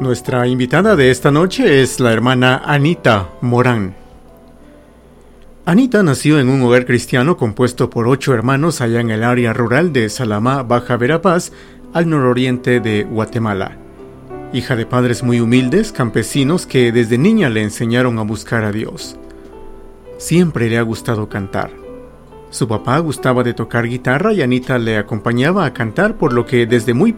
Nuestra invitada de esta noche es la hermana Anita Morán. Anita nació en un hogar cristiano compuesto por 8 hermanos allá en el área rural de Salamá, Baja Verapaz, al nororiente de Guatemala. Hija de padres muy humildes, campesinos que desde niña le enseñaron a buscar a Dios. Siempre le ha gustado cantar. Su papá gustaba de tocar guitarra y Anita le acompañaba a cantar, por lo que desde muy